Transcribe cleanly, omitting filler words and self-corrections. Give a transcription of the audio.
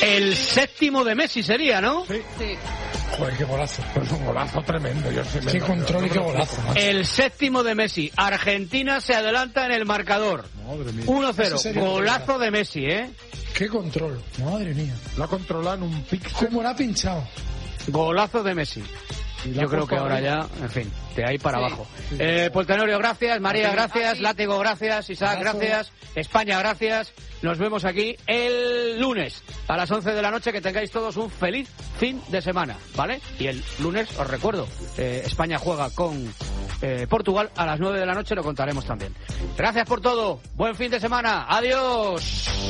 El séptimo de Messi sería, ¿no? Sí. Joder, qué golazo. Pues un golazo tremendo. Qué control y qué golazo. El séptimo de Messi. Argentina se adelanta en el marcador. Madre mía. 1-0. Golazo de Messi, ¿eh? Qué control. Madre mía. Lo ha controlado en un píxel. ¿Cómo lo ha pinchado? Golazo de Messi. Yo creo que ahora ya, en fin, de ahí para abajo. Pues Tenorio, gracias. María, gracias. Látigo, gracias. Isaac, gracias. España, gracias. Nos vemos aquí el lunes a las 11 de la noche. Que tengáis todos un feliz fin de semana, ¿vale? Y el lunes, os recuerdo, España juega con Portugal a las 9 de la noche. Lo contaremos también. Gracias por todo. Buen fin de semana. Adiós.